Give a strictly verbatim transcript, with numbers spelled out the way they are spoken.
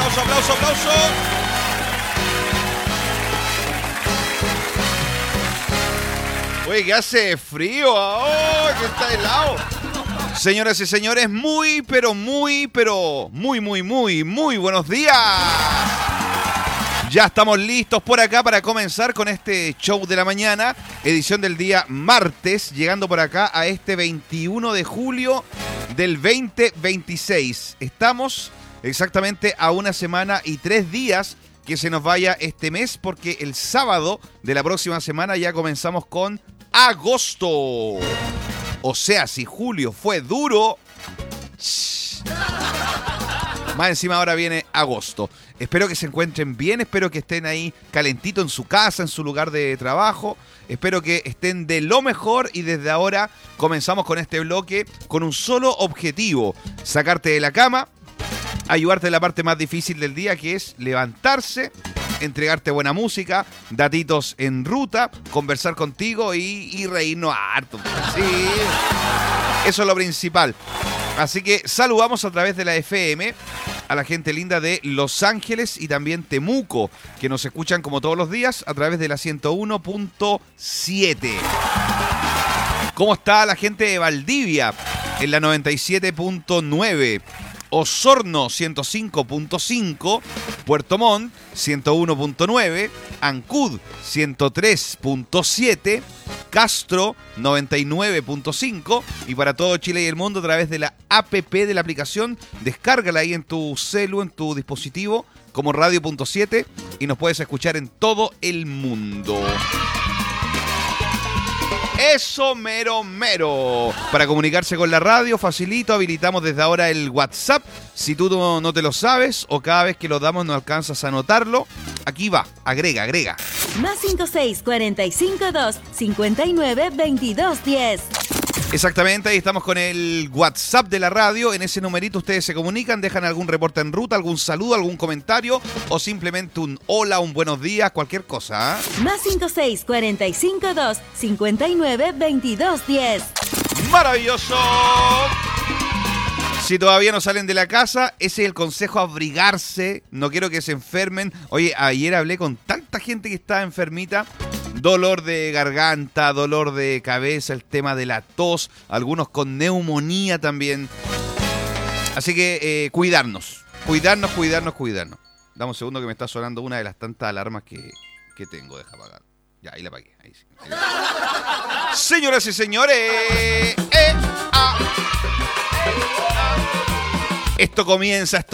aplauso, aplauso, aplauso. Oye, que hace frío. ¡Oh, que está helado! Señoras y señores, muy, pero muy, pero muy, muy, muy, muy buenos días. Ya estamos listos por acá para comenzar con este show de la mañana, edición del día martes, llegando por acá a este veintiuno de julio del veinte veintiséis. Estamos exactamente a una semana y tres días que se nos vaya este mes, porque el sábado de la próxima semana ya comenzamos con agosto. O sea, si julio fue duro, más encima ahora viene agosto. Espero que se encuentren bien, espero que estén ahí calentito en su casa, en su lugar de trabajo. Espero que estén de lo mejor y desde ahora comenzamos con este bloque con un solo objetivo: sacarte de la cama, ayudarte en la parte más difícil del día, que es levantarse, entregarte buena música, datitos en ruta, conversar contigo y, y reírnos harto. Sí, eso es lo principal. Así que saludamos a través de la F M a la gente linda de Los Ángeles y también Temuco, que nos escuchan como todos los días a través de la ciento uno punto siete. ¿Cómo está la gente de Valdivia en la noventa y siete punto nueve? Osorno ciento cinco punto cinco, Puerto Montt ciento uno punto nueve, Ancud ciento tres punto siete, Castro noventa y nueve punto cinco y para todo Chile y el mundo a través de la app de la aplicación. Descárgala ahí en tu celu, en tu dispositivo como Radio punto siete y nos puedes escuchar en todo el mundo. Eso mero mero. Para comunicarse con la radio, facilito, habilitamos desde ahora el WhatsApp. Si tú no, no te lo sabes o cada vez que lo damos no alcanzas a anotarlo, aquí va, agrega, agrega. Más cinco seis cuatro cinco dos cinco nueve dos dos diez. Exactamente, ahí estamos con el WhatsApp de la radio. En ese numerito ustedes se comunican, dejan algún reporte en ruta, algún saludo, algún comentario o simplemente un hola, un buenos días, cualquier cosa. ¿eh? Más cinco seis cuatro cinco dos cinco nueve dos dos diez. ¡Maravilloso! Si todavía no salen de la casa, ese es el consejo: abrigarse. No quiero que se enfermen. Oye, ayer hablé con tanta gente que estaba enfermita. Dolor de garganta, dolor de cabeza, el tema de la tos, algunos con neumonía también. Así que eh, cuidarnos, cuidarnos, cuidarnos, cuidarnos. Dame un segundo que me está sonando una de las tantas alarmas que, que tengo. Deja apagar. Ya, ahí la apagué. Ahí sí, ahí la apagué. Señoras y señores, eh, ah, esto comienza, esto